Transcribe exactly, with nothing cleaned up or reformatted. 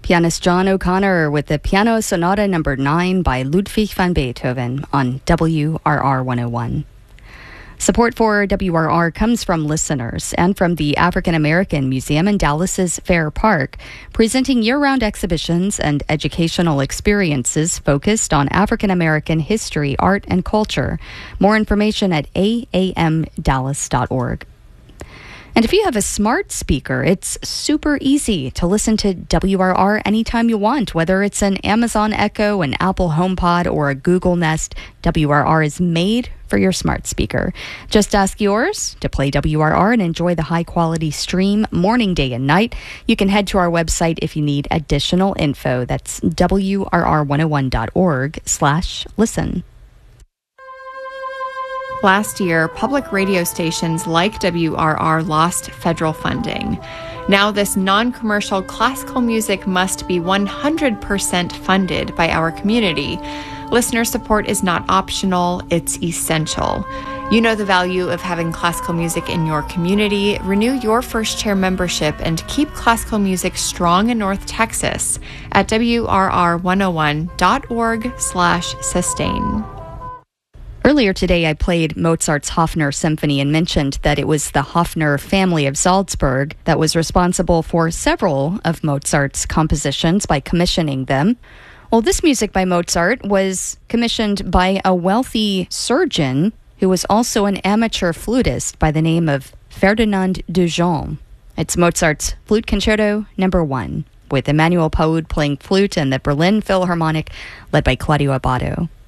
Pianist John O'Connor with the Piano Sonata number nine by Ludwig van Beethoven on W R R one oh one. Support for W R R comes from listeners and from the African American Museum in Dallas's Fair Park, presenting year-round exhibitions and educational experiences focused on African American history, art, and culture. More information at a a m dallas dot org. And if you have a smart speaker, it's super easy to listen to W R R anytime you want. Whether it's an Amazon Echo, an Apple HomePod, or a Google Nest, W R R is made for your smart speaker. Just ask yours to play W R R and enjoy the high-quality stream morning, day, and night. You can head to our website if you need additional info. That's W R R one oh one dot org slash listen. Last year, public radio stations like W R R lost federal funding. Now this non-commercial classical music must be one hundred percent funded by our community. Listener support is not optional, it's essential. You know the value of having classical music in your community. Renew your First Chair membership and keep classical music strong in North Texas at W R R one oh one dot org slash sustain. Earlier today, I played Mozart's Hofner Symphony and mentioned that it was the Hofner family of Salzburg that was responsible for several of Mozart's compositions by commissioning them. Well, this music by Mozart was commissioned by a wealthy surgeon who was also an amateur flutist by the name of Ferdinand Dujon. It's Mozart's Flute Concerto number one, with Emmanuel Paud playing flute and the Berlin Philharmonic led by Claudio Abbado.